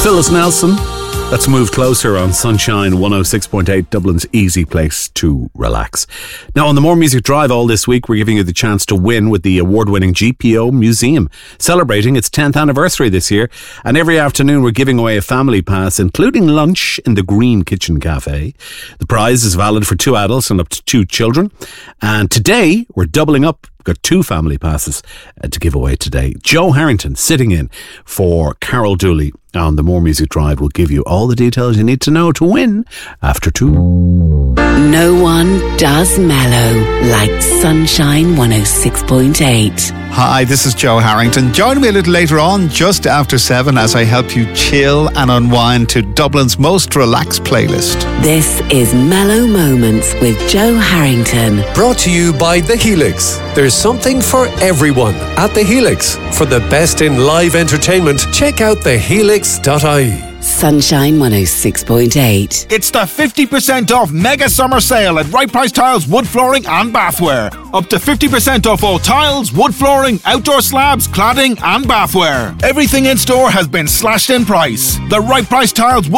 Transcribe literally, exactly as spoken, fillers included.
Phyllis Nelson. Let's move closer on Sunshine one oh six point eight, Dublin's easy place to relax. Now, on the More Music Drive all this week, we're giving you the chance to win with the award-winning G P O Museum, celebrating its tenth anniversary this year. And every afternoon, we're giving away a family pass, including lunch in the Green Kitchen Cafe. The prize is valid for two adults and up to two children. And today, we're doubling up. We've got two family passes uh, to give away today. Joe Harrington, sitting in for Carol Dooley on the More Music Drive, will give you all the details you need to know to win after two. No one does mellow like Sunshine one oh six point eight. Hi, this is Joe Harrington. Join me a little later on, just after seven, as I help you chill and unwind to Dublin's most relaxed playlist. This is Mellow Moments with Joe Harrington. Brought to you by The Helix. There's something for everyone at The Helix. For the best in live entertainment, check out the helix dot I E. Sunshine one oh six point eight. It's the fifty percent off mega summer sale at Right Price Tiles, wood flooring and bathware. Up to fifty percent off all tiles, wood flooring, outdoor slabs, cladding and bathware. Everything in store has been slashed in price. The Right Price Tiles, wood